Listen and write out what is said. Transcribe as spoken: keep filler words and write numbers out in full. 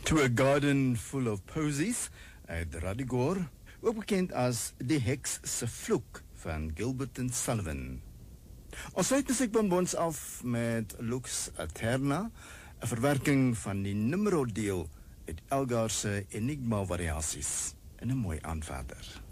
To a Garden Full of Posies uit Radigor, ook bekend as Die Heks se Vloek van Gilbert and Sullivan. Ons sluit musiekbonbons af met Lux Aeterna, 'n verwerking van die numero deel uit Elgar se Enigma variasies, en 'n mooi aand verder.